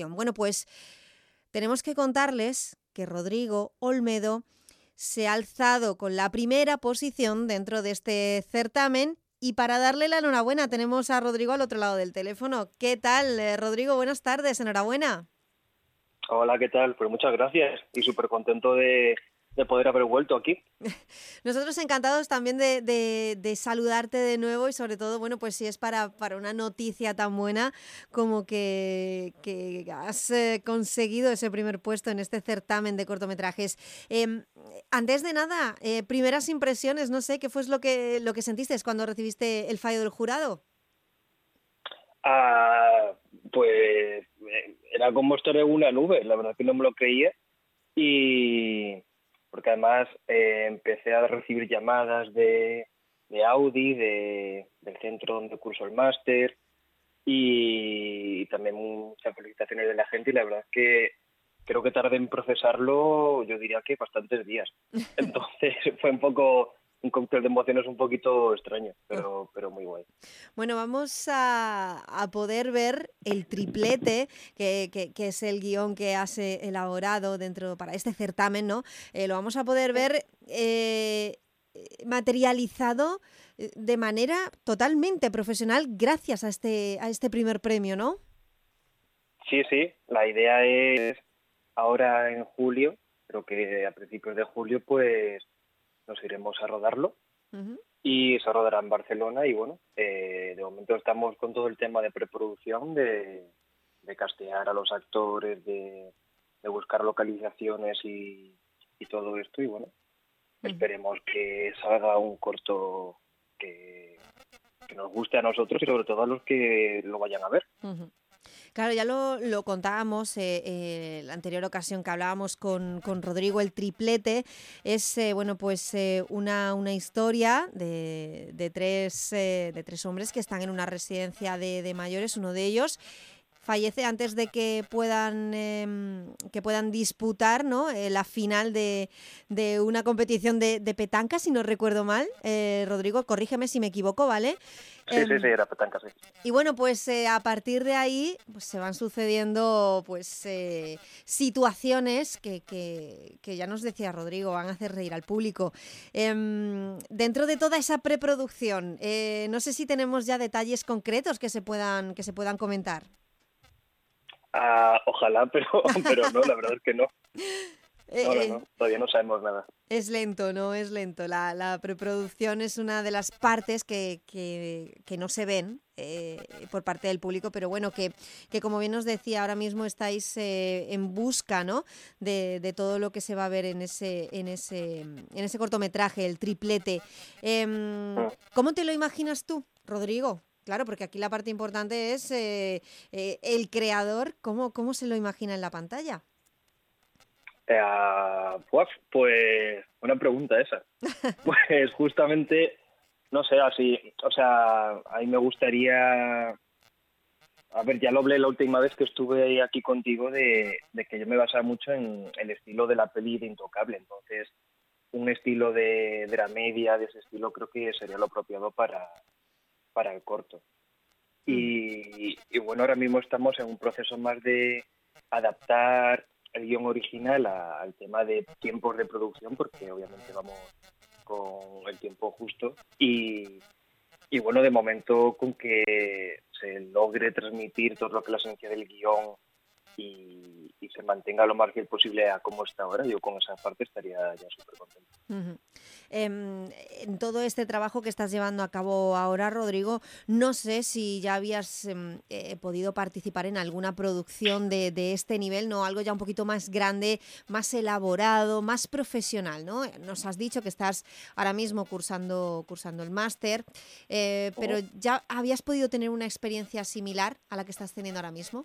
Bueno, pues tenemos que contarles que Rodrigo Olmedo se ha alzado con la primera posición dentro de este certamen y para darle la enhorabuena tenemos a Rodrigo al otro lado del teléfono. ¿Qué tal, Rodrigo? Buenas tardes, enhorabuena. Hola, ¿qué tal? Pues muchas gracias y súper contento de poder haber vuelto aquí. Nosotros encantados también de saludarte de nuevo y sobre todo, bueno, pues si es para una noticia tan buena como que has conseguido ese primer puesto en este certamen de cortometrajes. Antes de nada, primeras impresiones, no sé, ¿qué fue lo que sentiste cuando recibiste el fallo del jurado? Ah, pues era como estar en una nube, la verdad que no me lo creía y porque además empecé a recibir llamadas de Audi, del centro donde curso el máster y también muchas felicitaciones de la gente y la verdad es que creo que tardé en procesarlo, yo diría que bastantes días. Entonces fue un poco un cóctel de emociones un poquito extraño, pero muy guay. Bueno, vamos a poder ver el triplete, que es el guión que has elaborado para este certamen, ¿no? Lo vamos a poder ver materializado de manera totalmente profesional gracias a este primer premio, ¿no? Sí, sí, la idea es ahora en julio, creo que a principios de julio, pues nos iremos a rodarlo Ujú. y se rodará en Barcelona y bueno, de momento estamos con todo el tema de preproducción, de castear a los actores, de buscar localizaciones y todo esto y bueno, Ujú. esperemos que salga un corto que nos guste a nosotros y sobre todo a los que lo vayan a ver. Ujú. Claro, ya lo contábamos la anterior ocasión que hablábamos con Rodrigo, el triplete es bueno pues una historia de tres hombres que están en una residencia de mayores. Uno de ellos fallece antes de que puedan disputar, ¿no? La final de una competición de petanca, si no recuerdo mal. Rodrigo, corrígeme si me equivoco, ¿vale? Sí, sí, sí, Em, era petanca, sí. y bueno, pues a partir de ahí pues, se van sucediendo pues situaciones que ya nos decía Rodrigo, van a hacer reír al público. Dentro de toda esa preproducción, no sé si tenemos ya detalles concretos que se puedan comentar. Ah, ojalá, pero no, la verdad es que no. No, no, Eh, no, todavía no sabemos nada. Es lento, ¿no? Es lento. La preproducción es una de las partes que no se ven por parte del público, pero bueno, que como bien nos decía, ahora mismo estáis en busca, ¿no? De todo lo que se va a ver en ese cortometraje, el triplete. Mm. ¿Cómo te lo imaginas tú, Rodrigo? Claro, porque aquí la parte importante es el creador, cómo se lo imagina en la pantalla. Pues buena pregunta esa. Pues justamente, no sé, así, o sea, a mí me gustaría, a ver, ya lo hablé la última vez que estuve aquí contigo de que yo me basaba mucho en el estilo de la peli de Intocable, entonces un estilo de dramedia de ese estilo creo que sería lo apropiado para el corto. Ujú. Y bueno, ahora mismo estamos en un proceso más de adaptar el guión original al tema de tiempos de producción, porque obviamente vamos con el tiempo justo. Y bueno, de momento con que se logre transmitir todo lo que es la esencia del guión y se mantenga lo más fiel posible a cómo está ahora, yo con esa parte estaría ya súper contento. Ujú. En todo este trabajo que estás llevando a cabo ahora, Rodrigo, no sé si ya habías podido participar en alguna producción de este nivel, ¿no? Algo ya un poquito más grande, más elaborado, más profesional, ¿no? Nos has dicho que estás ahora mismo cursando el máster, pero ¿ya habías podido tener una experiencia similar a la que estás teniendo ahora mismo?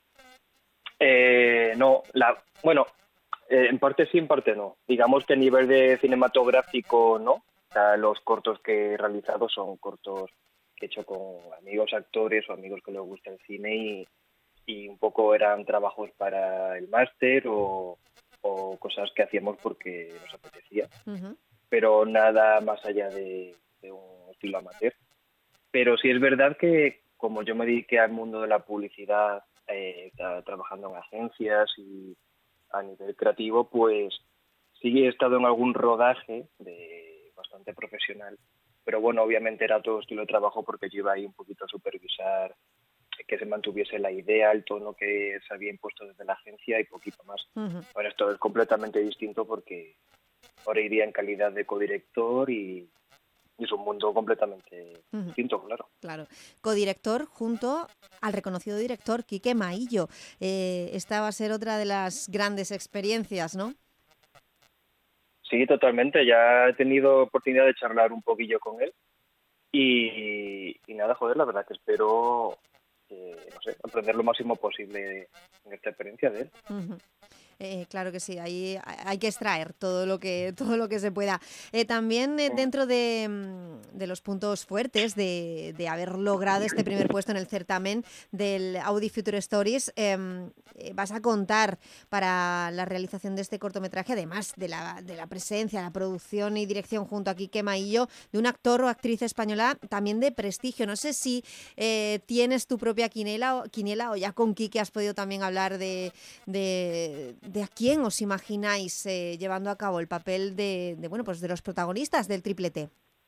No, bueno, en parte sí, en parte no. Digamos que a nivel de cinematográfico no. O sea, los cortos que he realizado son cortos que he hecho con amigos actores o amigos que les gusta el cine y un poco eran trabajos para el máster o cosas que hacíamos porque nos apetecía, Ujú. pero nada más allá de un estilo amateur. Pero sí es verdad que como yo me dediqué al mundo de la publicidad está trabajando en agencias y a nivel creativo, pues sí he estado en algún rodaje bastante profesional, pero bueno, obviamente era todo estilo de trabajo porque yo iba ahí un poquito a supervisar que se mantuviese la idea, el tono que se había impuesto desde la agencia y poquito más. Ahora esto es completamente distinto porque ahora iría en calidad de codirector y es un mundo completamente distinto, claro. Claro. Codirector junto al reconocido director Quique Maillo. Esta va a ser otra de las grandes experiencias, ¿no? Sí, totalmente. Ya he tenido oportunidad de charlar un poquillo con él y nada, joder, la verdad que espero no sé, aprender lo máximo posible en esta experiencia de él. Claro que sí, ahí hay que extraer todo lo que se pueda. También dentro de los puntos fuertes de haber logrado este primer puesto en el certamen del Audi Future Stories, vas a contar para la realización de este cortometraje, además de la presencia, la producción y dirección junto a Quique Maillo, de un actor o actriz española también de prestigio. No sé si tienes tu propia quiniela o ya con Quique has podido también hablar de a quién os imagináis llevando a cabo el papel de los protagonistas del triplete.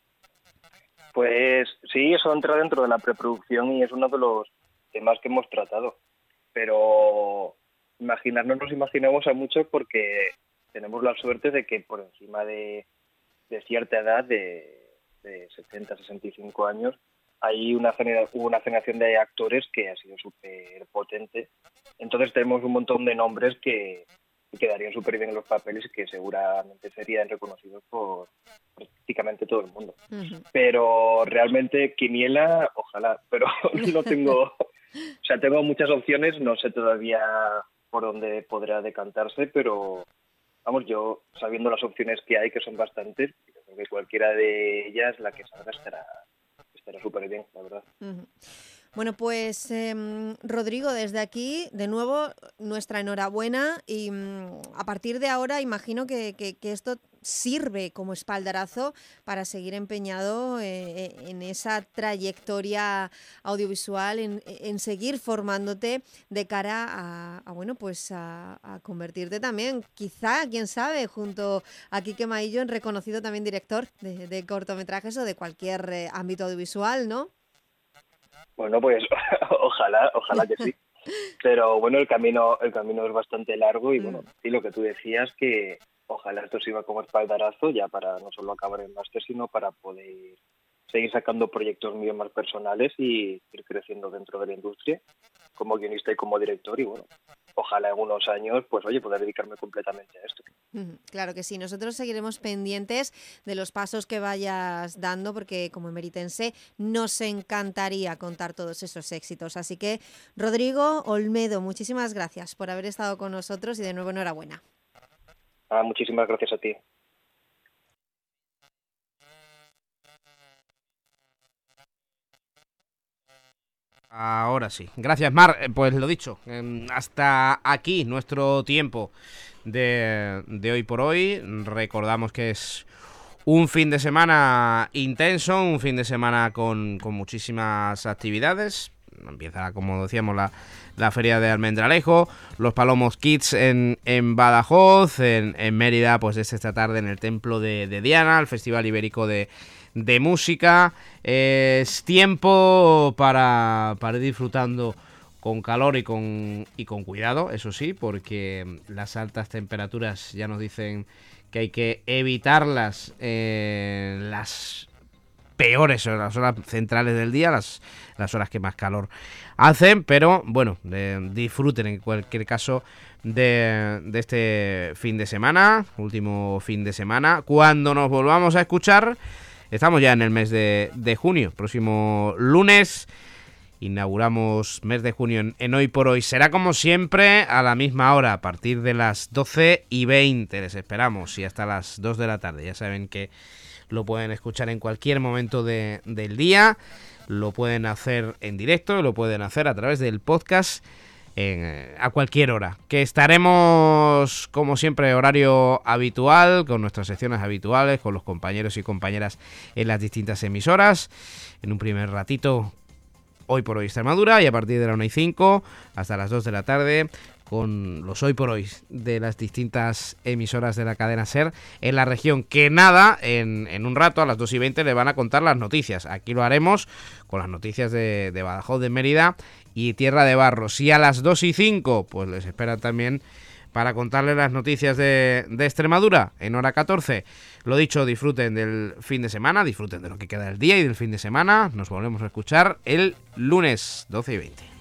Pues sí, eso entra dentro de la preproducción y es uno de los temas que hemos tratado. Pero imaginarnos nos imaginamos a muchos porque tenemos la suerte de que por encima de cierta edad, de 60, 65 años, hay hubo una generación de actores que ha sido súper potente. Entonces tenemos un montón de nombres que quedarían súper bien en los papeles y que seguramente serían reconocidos por prácticamente todo el mundo. Pero realmente quiniela, ojalá, pero no tengo... O sea, tengo muchas opciones, no sé todavía por dónde podrá decantarse, pero vamos, yo sabiendo las opciones que hay, que son bastantes, creo que cualquiera de ellas, la que salga, estará súper bien, la verdad. Bueno, pues Rodrigo, desde aquí, de nuevo, nuestra enhorabuena y a partir de ahora imagino que esto sirve como espaldarazo para seguir empeñado en esa trayectoria audiovisual, en seguir formándote de cara a convertirte también, quizá, quién sabe, junto a Quique Maillo, en reconocido también director de cortometrajes o de cualquier ámbito audiovisual, ¿no? Bueno, pues ojalá que sí. Pero bueno, el camino es bastante largo y bueno, y lo que tú decías, que ojalá esto sirva como espaldarazo ya para no solo acabar el máster, sino para poder seguir sacando proyectos míos más personales y ir creciendo dentro de la industria como guionista y como director y bueno, ojalá en unos años pues oye, poder dedicarme completamente a esto. Claro que sí, nosotros seguiremos pendientes de los pasos que vayas dando porque como emeritense nos encantaría contar todos esos éxitos. Así que Rodrigo Olmedo, muchísimas gracias por haber estado con nosotros y de nuevo enhorabuena. Muchísimas gracias a ti. Ahora sí. Gracias, Mar. Pues lo dicho, hasta aquí nuestro tiempo de hoy por hoy. Recordamos que es un fin de semana intenso, un fin de semana con muchísimas actividades. Empieza, como decíamos, la feria de Almendralejo, los Palomos Kids en Badajoz, en Mérida, pues desde esta tarde en el Templo de Diana, el Festival Ibérico de música. Es tiempo para ir disfrutando con calor y con cuidado, eso sí, porque las altas temperaturas ya nos dicen que hay que evitarlas en las peores horas, las horas centrales del día, las horas que más calor hacen, pero bueno, disfruten en cualquier caso de este fin de semana, último fin de semana. Cuando nos volvamos a escuchar, estamos ya en el mes de junio, próximo lunes inauguramos mes de junio en Hoy por Hoy. Será como siempre a la misma hora, a partir de las 12:20. Les esperamos y hasta las 2 de la tarde. Ya saben que lo pueden escuchar en cualquier momento del día, lo pueden hacer en directo, lo pueden hacer a través del podcast a cualquier hora. Que estaremos, como siempre, horario habitual, con nuestras secciones habituales, con los compañeros y compañeras en las distintas emisoras. En un primer ratito Hoy por Hoy Extremadura, y a partir de la 1:05 hasta las 2 de la tarde con los Hoy por Hoy de las distintas emisoras de la cadena SER en la región, que nada, en un rato a las 2:20 le van a contar las noticias. Aquí lo haremos con las noticias de Badajoz, de Mérida y Tierra de Barros. Y a las 2:05 pues les esperan también para contarles las noticias de Extremadura en hora 14. Lo dicho, disfruten del fin de semana, disfruten de lo que queda del día y del fin de semana. Nos volvemos a escuchar el lunes 12:20.